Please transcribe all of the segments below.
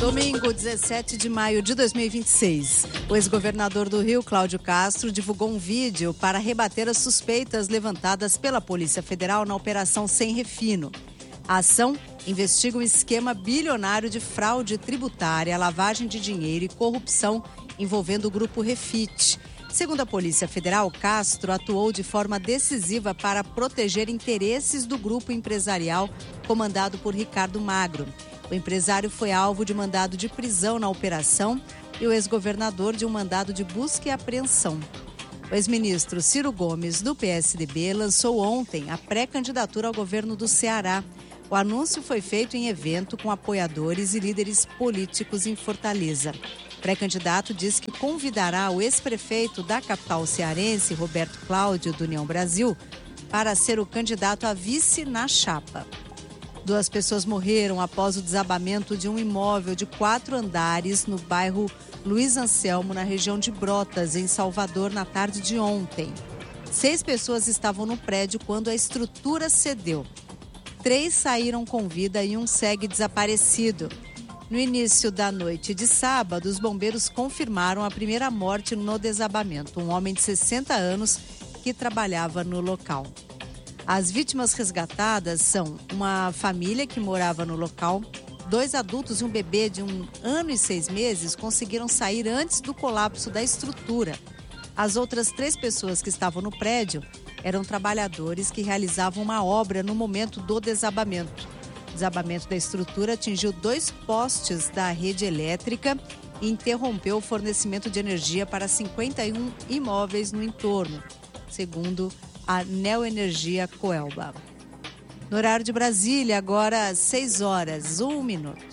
Domingo, 17 de maio de 2026. O ex-governador do Rio, Cláudio Castro, divulgou um vídeo para rebater as suspeitas levantadas pela Polícia Federal na Operação Sem Refino. A ação investiga um esquema bilionário de fraude tributária, lavagem de dinheiro e corrupção envolvendo o Grupo Refit. Segundo a Polícia Federal, Castro atuou de forma decisiva para proteger interesses do grupo empresarial comandado por Ricardo Magro. O empresário foi alvo de mandado de prisão na operação e o ex-governador de um mandado de busca e apreensão. O ex-ministro Ciro Gomes, do PSDB, lançou ontem a pré-candidatura ao governo do Ceará. O anúncio foi feito em evento com apoiadores e líderes políticos em Fortaleza. O pré-candidato diz que convidará o ex-prefeito da capital cearense, Roberto Cláudio, do União Brasil, para ser o candidato a vice na chapa. 2 pessoas morreram após o desabamento de um imóvel de 4 andares no bairro Luiz Anselmo, na região de Brotas, em Salvador, na tarde de ontem. 6 pessoas estavam no prédio quando a estrutura cedeu. 3 saíram com vida e 1 segue desaparecido. No início da noite de sábado, os bombeiros confirmaram a primeira morte no desabamento, um homem de 60 anos que trabalhava no local. As vítimas resgatadas são uma família que morava no local, 2 adultos e um bebê de 1 ano e 6 meses conseguiram sair antes do colapso da estrutura. As outras 3 pessoas que estavam no prédio eram trabalhadores que realizavam uma obra no momento do desabamento. O desabamento da estrutura atingiu 2 postes da rede elétrica e interrompeu o fornecimento de energia para 51 imóveis no entorno, segundo a Neoenergia Coelba. No horário de Brasília, agora 6 horas, 1 minuto.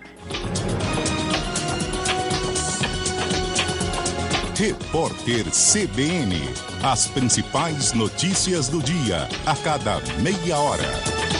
Repórter CBN. As principais notícias do dia, a cada meia hora.